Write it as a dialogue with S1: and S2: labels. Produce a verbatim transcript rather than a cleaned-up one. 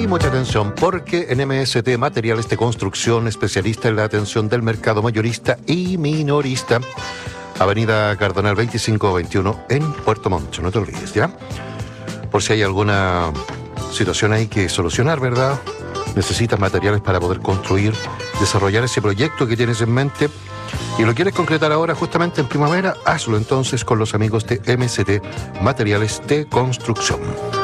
S1: Y mucha atención, porque en M S T Materiales de Construcción, especialista en la atención del mercado mayorista y minorista, Avenida Cardenal veinticinco veintiuno en Puerto Montt, no te olvides, ¿ya? Por si hay alguna situación ahí que solucionar, ¿verdad? Necesitas materiales para poder construir, desarrollar ese proyecto que tienes en mente y lo quieres concretar ahora justamente en primavera, hazlo entonces con los amigos de M S T Materiales de Construcción.